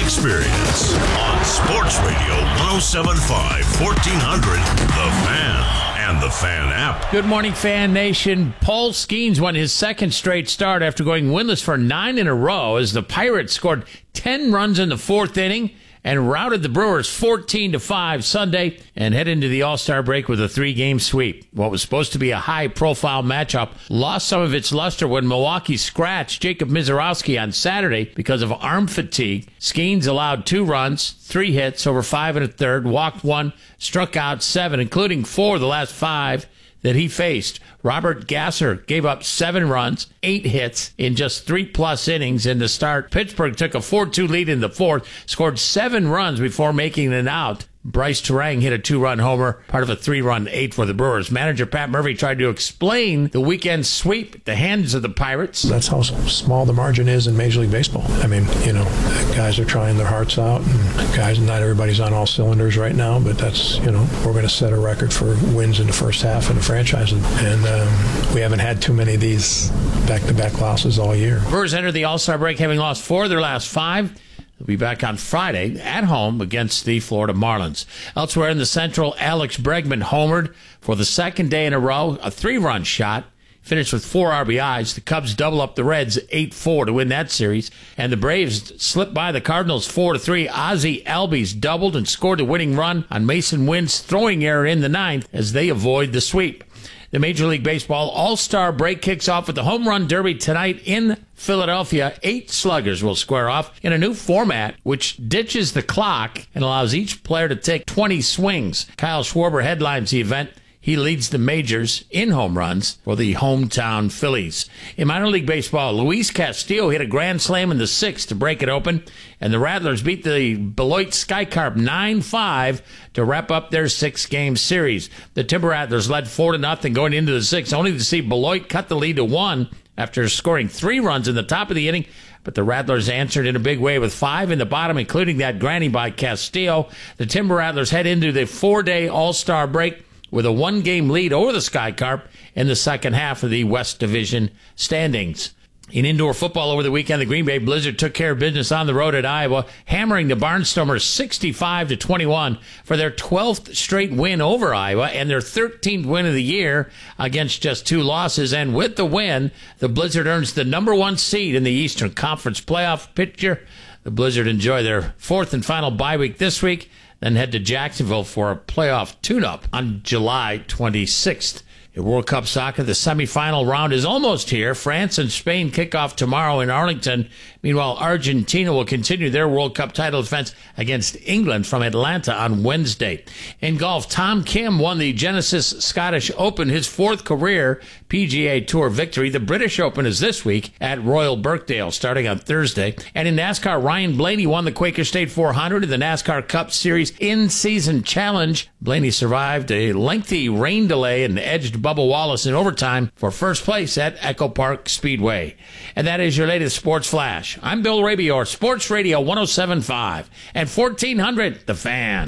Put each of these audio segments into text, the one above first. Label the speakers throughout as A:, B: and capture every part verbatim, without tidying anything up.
A: Experience on Sports Radio one oh seven point five, fourteen hundred, The Fan and The Fan app.
B: Good morning, Fan Nation. Paul Skeens won his second straight start after going winless for nine in a row as the Pirates scored ten runs in the fourth inning and routed the Brewers fourteen to five Sunday and head into the All-Star break with a three-game sweep. What was supposed to be a high-profile matchup lost some of its luster when Milwaukee scratched Jacob Misiorowski on Saturday because of arm fatigue. Skeens allowed two runs, three hits over five and a third, walked one, struck out seven, including four of the last five that he faced. Robert Gasser gave up seven runs, eight hits in just three-plus innings in the start. Pittsburgh took a four two lead in the fourth, scored seven runs before making an out. Bryce Terang hit a two-run homer, part of a three-run eight for the Brewers. Manager Pat Murphy tried to explain the weekend sweep at the hands of the Pirates.
C: That's how small the margin is in Major League Baseball. I mean, you know, guys are trying their hearts out, and guys, not everybody's on all cylinders right now, but that's, you know, we're going to set a record for wins in the first half in the franchise, and, and um, we haven't had too many of these back-to-back losses all year.
B: Brewers enter the All-Star break having lost four of their last five. They'll be back on Friday at home against the Florida Marlins. Elsewhere in the Central, Alex Bregman homered for the second day in a row, a three-run shot. Finished with four R B Is. The Cubs double up the Reds eight four to win that series. And the Braves slipped by the Cardinals four to three. Ozzie Albies doubled and scored the winning run on Mason Wynn's throwing error in the ninth as they avoid the sweep. The Major League Baseball All-Star break kicks off with the Home Run Derby tonight in Philadelphia. Eight sluggers will square off in a new format which ditches the clock and allows each player to take twenty swings. Kyle Schwarber headlines the event. He leads the majors in home runs for the hometown Phillies. In minor league baseball, Luis Castillo hit a grand slam in the sixth to break it open, and the Rattlers beat the Beloit Skycarp nine five to wrap up their six-game series. The Timber Rattlers led four to nothing going into the sixth, only to see Beloit cut the lead to one after scoring three runs in the top of the inning. But the Rattlers answered in a big way with five in the bottom, including that granny by Castillo. The Timber Rattlers head into the four-day All-Star break with a one-game lead over the Skycarp in the second half of the West Division standings. In indoor football over the weekend, the Green Bay Blizzard took care of business on the road at Iowa, hammering the Barnstormers sixty-five to twenty-one for their twelfth straight win over Iowa and their thirteenth win of the year against just two losses. And with the win, the Blizzard earns the number one seed in the Eastern Conference playoff picture. The Blizzard enjoy their fourth and final bye week this week, then head to Jacksonville for a playoff tune-up on July twenty-sixth. In World Cup soccer, the semifinal round is almost here. France and Spain kick off tomorrow in Arlington. Meanwhile, Argentina will continue their World Cup title defense against England from Atlanta on Wednesday. In golf, Tom Kim won the Genesis Scottish Open, his fourth career P G A Tour victory. The British Open is this week at Royal Birkdale, starting on Thursday. And in NASCAR, Ryan Blaney won the Quaker State four hundred in the NASCAR Cup Series in-season challenge. Blaney survived a lengthy rain delay and edged Bubba Wallace in overtime for first place at Echo Park Speedway. And that is your latest Sports Flash. I'm Bill Rabior, Sports Radio one oh seven point five and fourteen hundred, The Fan.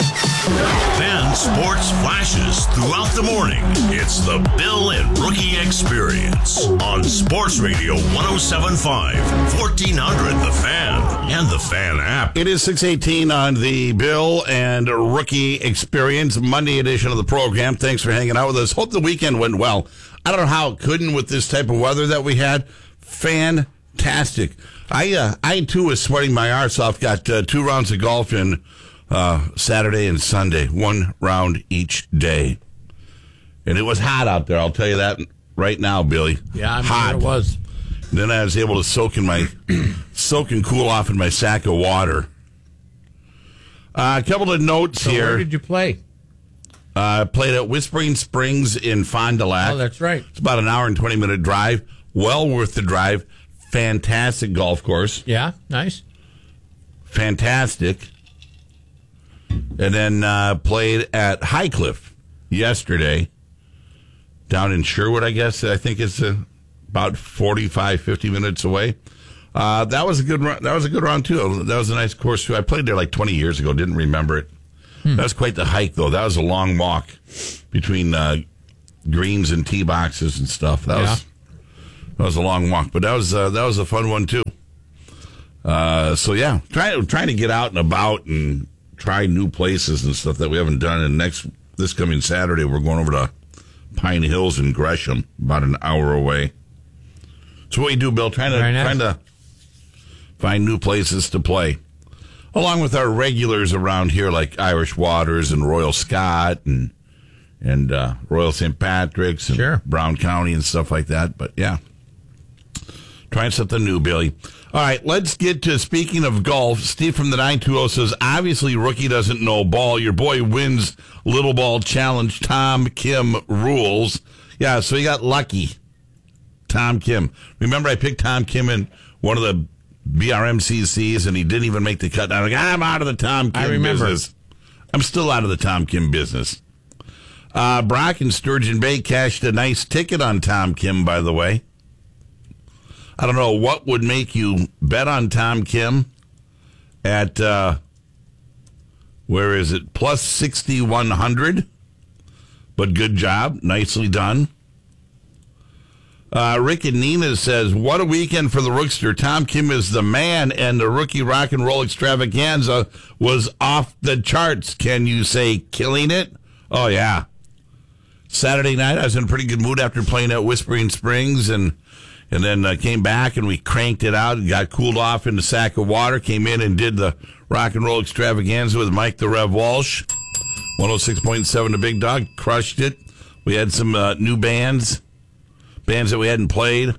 A: Fan Sports Flashes throughout the morning. It's the Bill and Rookie Experience on Sports Radio one oh seven point five, fourteen hundred, The Fan and The Fan app.
D: It is six eighteen on the Bill and Rookie Experience, Monday edition of the program. Thanks for hanging out with us. Hope the weekend went well. I don't know how it couldn't with this type of weather that we had. Fantastic. I, uh, I too, was sweating my arse off. Got uh, two rounds of golf in uh, Saturday and Sunday. One round each day. And it was hot out there, I'll tell you that right now, Billy.
B: Yeah, I'm
D: hot.
B: sure it was.
D: And then I was able to soak in my soak and cool off in my sack of water. Uh, a couple of notes
B: so
D: here.
B: Where did you play?
D: I uh, played at Whispering Springs in Fond du Lac.
B: Oh, that's right.
D: It's about an hour and twenty minute drive. Well worth the drive. Fantastic golf course.
B: Yeah, nice.
D: Fantastic. And then uh, played at Highcliff yesterday, down in Sherwood, I guess. I think it's uh, about forty-five, fifty minutes away. Uh, that was a good run. That was a good round too. That was a nice course too. I played there like twenty years ago. Didn't remember it. Hmm. That was quite the hike, though. That was a long walk between uh, greens and tee boxes and stuff. That yeah. was that was a long walk, but that was uh, that was a fun one too. Uh, so yeah, trying trying to get out and about and try new places and stuff that we haven't done. And next this coming Saturday, we're going over to Pine Hills in Gresham, about an hour away. So what you do, Bill? Trying to
B: nice.
D: trying to find new places to play, along with our regulars around here like Irish Waters and Royal Scott and and uh, Royal Saint Patrick's and
B: sure.
D: Brown County and stuff like that. But yeah, trying something new, Billy. All right, let's get to, speaking of golf, Steve from the nine two zero says, obviously Rookie doesn't know ball. Your boy wins Little Ball Challenge. Tom Kim rules. Yeah, so he got lucky. Tom Kim. Remember I picked Tom Kim in one of the B R M C Cs, and he didn't even make the cut. I'm like, I'm out of the Tom Kim
B: I remember.
D: business. I'm still out of the Tom Kim business. Uh, Brock in Sturgeon Bay cashed a nice ticket on Tom Kim, by the way. I don't know what would make you bet on Tom Kim at, uh, where is it, plus sixty-one hundred. But good job. Nicely done. Uh, Rick and Nina says, what a weekend for the Rookster. Tom Kim is the man, and the Rookie Rock and Roll Extravaganza was off the charts. Can you say killing it? Oh, yeah. Saturday night, I was in a pretty good mood after playing at Whispering Springs, and and then uh, came back and we cranked it out and got cooled off in the sack of water, came in and did the Rock and Roll Extravaganza with Mike the Rev Walsh. one oh six point seven The Big Dog, crushed it. We had some uh, new bands, bands that we hadn't played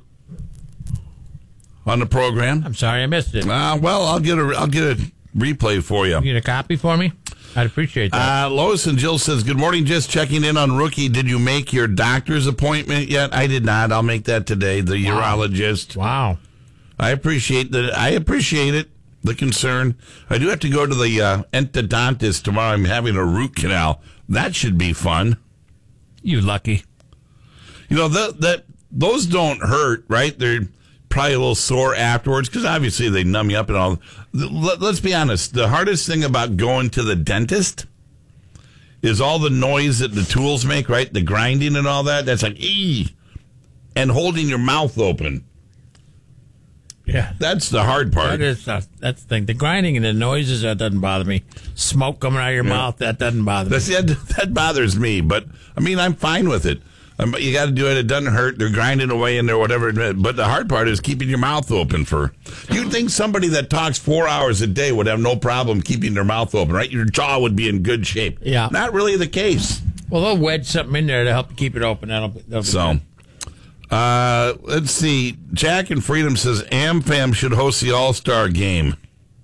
D: on the program.
B: I'm sorry I missed it.
D: Uh, well, I'll get a I'll get a replay for you.
B: You get a copy for me? I'd appreciate that.
D: Uh, Lois and Jill says, good morning, just checking in on Rookie. Did you make your doctor's appointment yet? I did not. I'll make that today, the
B: Wow.
D: urologist.
B: Wow.
D: I appreciate that. I appreciate it, the concern. I do have to go to the uh, endodontist tomorrow. I'm having a root canal. That should be fun.
B: You lucky.
D: You know, that, that those don't hurt, right? They're probably a little sore afterwards because obviously they numb you up and all. Let, let's be honest. The hardest thing about going to the dentist is all the noise that the tools make, right? The grinding and all that. That's like, ee. And holding your mouth open.
B: Yeah.
D: That's the hard part.
B: That is, uh, that's the thing. The grinding and the noises, that doesn't bother me. Smoke coming out of your
D: Yeah.
B: mouth, that doesn't bother me.
D: That's, that, that bothers me, but I mean, I'm fine with it. Um, you got to do it. It doesn't hurt. They're grinding away in there, whatever. But the hard part is keeping your mouth open for. You'd think somebody that talks four hours a day would have no problem keeping their mouth open, right? Your jaw would be in good shape.
B: Yeah.
D: Not really the case.
B: Well, they'll wedge something in there to help you keep it open. That'll be, that'll be
D: So,
B: good.
D: uh, let's see. Jack and Freedom says AmFam should host the All-Star game.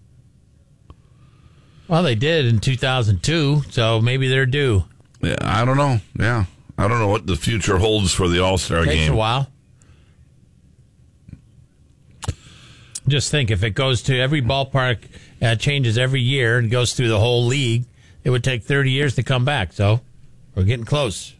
B: Well, they did in two thousand two, so maybe they're due.
D: Yeah, I don't know. Yeah. I don't know what the future holds for the All-Star
B: Takes
D: game.
B: a while. Just think, if it goes to every ballpark, uh, changes every year and goes through the whole league, it would take thirty years to come back. So we're getting close.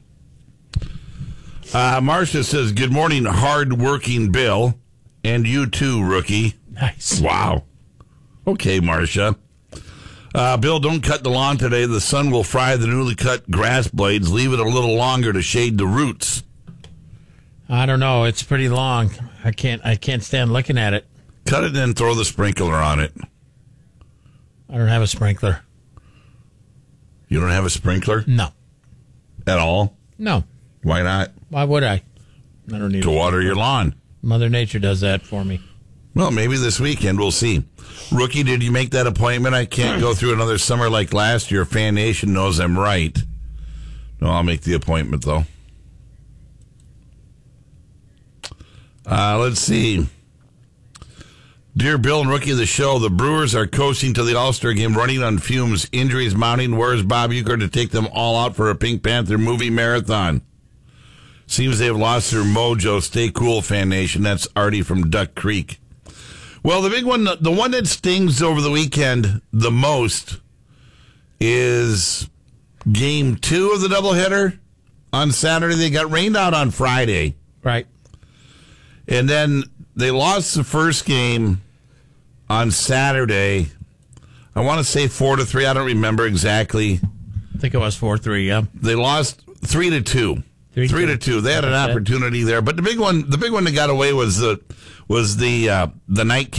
D: Uh, Marcia says, good morning, hard-working Bill. And you too, Rookie.
B: Nice.
D: Wow. Okay, Marcia. Uh, Bill, don't cut the lawn today. The sun will fry the newly cut grass blades. Leave it a little longer to shade the roots.
B: I don't know. It's pretty long. I can't. I can't stand looking at it.
D: Cut it and throw the sprinkler on it.
B: I don't have a sprinkler.
D: You don't have a sprinkler
B: No.
D: at all?
B: No.
D: Why not?
B: Why would I? I don't need
D: To
B: a
D: water your lawn.
B: Mother Nature does that for me.
D: Well, maybe this weekend. We'll see. Rookie, did you make that appointment? I can't go through another summer like last year. Fan Nation knows I'm right. No, I'll make the appointment, though. Uh, let's see. Dear Bill and Rookie of the show, the Brewers are coasting to the All-Star game, running on fumes. Injuries mounting. Where's Bob Uecker to take them all out for a Pink Panther movie marathon? Seems they've lost their mojo. Stay cool, Fan Nation. That's Artie from Duck Creek. Well, the big one, the one that stings over the weekend the most is game two of the doubleheader on Saturday. They got rained out on Friday.
B: Right.
D: And then they lost the first game on Saturday. I want to say four to three. I don't remember exactly.
B: I think it was four three, yeah.
D: They lost three to two.
B: Three,
D: Three
B: two.
D: to two. They had an
B: That's it.
D: opportunity there, but the big one, the big one that got away was the was the uh, the night